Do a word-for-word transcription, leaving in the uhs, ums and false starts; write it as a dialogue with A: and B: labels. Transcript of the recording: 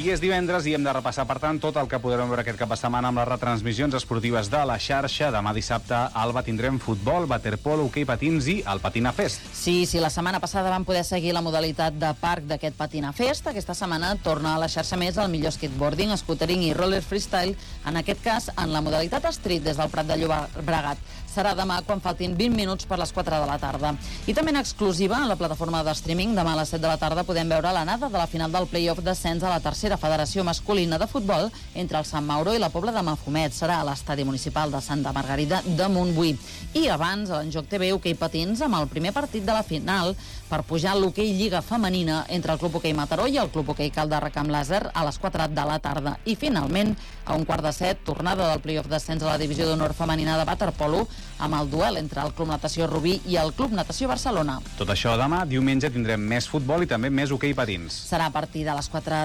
A: I és divendres i hem de repassar, per tant, tot el que podrem veure aquest cap de setmana amb les retransmissions esportives de la xarxa. Demà dissabte a Alba tindrem futbol, waterpolo, hoquei patins i el Patina Fest.
B: Sí, sí, la setmana passada vam poder seguir la modalitat de parc d'aquest Patina Fest. Aquesta setmana torna a la xarxa més el millor skateboarding, scootering i roller freestyle, en aquest cas en la modalitat street des del Prat de Llobregat. Serà demà quan faltin vint minuts per les quatre de la tarda. I també en exclusiva, en la plataforma de streaming, demà a les set de la tarda podem veure l'anada de la final del play-off d'ascens a la tercera federació masculina de futbol entre el Sant Mauro i la Pobla de Mafumet. Serà a l'estadi municipal de Santa Margarida de Montbui. I abans, a l'Enjoc T V, hoquei patins amb el primer partit de la final per pujar a l'hoquei Lliga Femenina entre el Club Hoquei Mataró i el Club Hoquei Caldarrac amb Làser a les quatre de la tarda. I finalment, a un quart de set, tornada del play-off d'ascens a la divisió d'honor femenina de waterpolo amb el duel entre el Club Natació Rubí i el Club Natació Barcelona.
A: Tot això demà, diumenge, tindrem més futbol i també més hoquei patins.
B: Serà a partir de les quatre